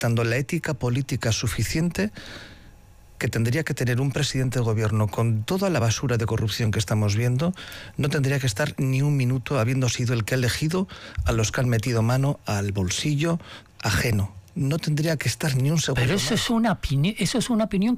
dando la ética política suficiente que tendría que tener un presidente de gobierno con toda la basura de corrupción que estamos viendo, no tendría que estar ni un minuto habiendo sido el que ha elegido a los que han metido mano al bolsillo ajeno. No tendría que estar ni un segundo. Pero eso es una opinión